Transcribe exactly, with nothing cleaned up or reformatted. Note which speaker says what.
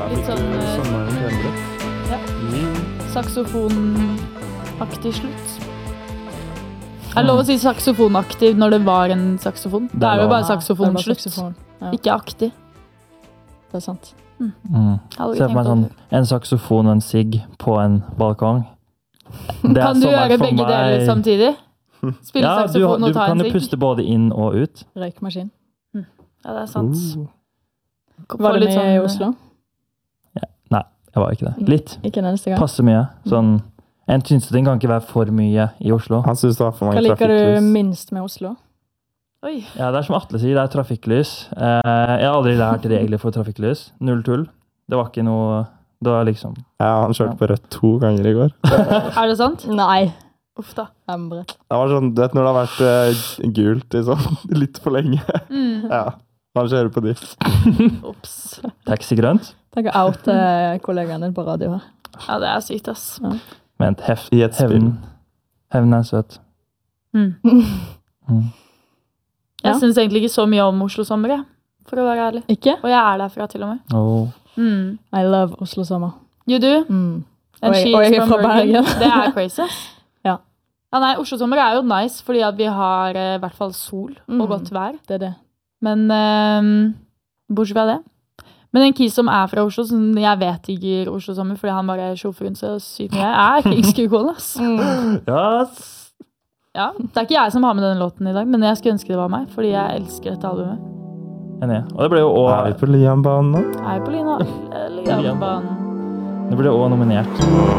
Speaker 1: Litt sånn eh,
Speaker 2: Sommeren trender.
Speaker 1: Ja.
Speaker 2: Mm.
Speaker 1: saksofonaktig slutt. Er det lov å si saksofonaktig når det var en saksofon? Det er jo
Speaker 2: lov.
Speaker 1: bare
Speaker 3: Ja, det er bare
Speaker 1: saksofonslutt.
Speaker 3: saksofon. Ja,
Speaker 1: Ikke aktig.
Speaker 3: det er sant.
Speaker 2: Mm.
Speaker 1: Aldri
Speaker 2: Se for
Speaker 1: tenkt
Speaker 2: meg
Speaker 1: på
Speaker 2: sånn,
Speaker 1: det.
Speaker 2: en saksofon og en sigg på en balkong. Det er
Speaker 1: Kan du
Speaker 2: sommer
Speaker 1: gjøre
Speaker 2: for
Speaker 1: begge
Speaker 2: meg.
Speaker 1: deler samtidig? Spille
Speaker 2: Ja, du,
Speaker 1: saksofon
Speaker 2: du
Speaker 1: og ta
Speaker 2: kan
Speaker 1: en
Speaker 2: jo
Speaker 1: sigg?
Speaker 2: puste både inn og ut.
Speaker 3: Røykmaskin.
Speaker 1: Ja, det er sant.
Speaker 2: Uh.
Speaker 1: Få
Speaker 3: Var det
Speaker 1: litt
Speaker 3: mye
Speaker 1: sånn,
Speaker 3: i Oslo?
Speaker 2: Nei, jeg var ikke det. Litt.
Speaker 3: Ikke en eneste gang.
Speaker 2: Passe mye. Sånn, en synsting kan ikke være for mye i Oslo.
Speaker 4: Han synes det var for
Speaker 3: Hva
Speaker 4: mange
Speaker 3: liker du
Speaker 4: trafikklys.
Speaker 3: minst med Oslo?
Speaker 1: Oi.
Speaker 2: Ja, det er som Atle sier, det er trafikklys. Eh, jeg har aldri lært regler for trafikklys. Null tull. Det var ikke noe... Det var liksom...
Speaker 4: Ja, han kjørte på rødt to ganger i går.
Speaker 1: Er det sant?
Speaker 3: Nei.
Speaker 1: Uff da.
Speaker 3: Embre.
Speaker 4: Det var sånn, du vet når det har vært eh, gult i sånn litt for lenge.
Speaker 1: Mm.
Speaker 4: Ja, han kjører på de.
Speaker 1: Ups.
Speaker 2: Taxi grønt.
Speaker 3: Tenk å oute kollegaen din på radio her.
Speaker 1: Ja, det er sykt, ass.
Speaker 2: Men heft,
Speaker 4: I et spill.
Speaker 2: hevn. Hevn er søt.
Speaker 1: Mm.
Speaker 2: Mm.
Speaker 1: Jeg
Speaker 3: Ja.
Speaker 1: synes egentlig ikke så mye om Oslo sommer, jeg, for å være ærlig.
Speaker 3: Ikke?
Speaker 1: Og jeg er derfra til og med.
Speaker 2: Oh.
Speaker 1: Mm.
Speaker 3: I love Oslo sommer.
Speaker 1: You do?
Speaker 3: Mm.
Speaker 1: And
Speaker 3: Og jeg-
Speaker 1: she
Speaker 3: og
Speaker 1: is
Speaker 3: jeg er
Speaker 1: from
Speaker 3: fra Bergen.
Speaker 1: Det er crazy, ass.
Speaker 3: Ja.
Speaker 1: Ja, nei, Oslo sommer er jo nice, fordi at vi har eh, i hvert fall sol og
Speaker 3: Mm.
Speaker 1: godt vær.
Speaker 3: Det er det.
Speaker 1: Men eh, bortsett fra det. Men en kis som er fra Oslo, som jeg vet ikke Oslo sommer, fordi han bare sjåføren rundt så sykt mye, er Krigskukolen, ass.
Speaker 2: Ja, s-
Speaker 1: Ja, det er ikke jeg som har med denne låten i dag, men jeg skulle ønske det var meg, fordi jeg elsker dette albumet.
Speaker 2: enig. Og det ble jo
Speaker 4: Er vi
Speaker 2: også,
Speaker 4: på Lianbanen nå?
Speaker 1: Jeg er på Lina, Lianbanen.
Speaker 2: det ble også nominert.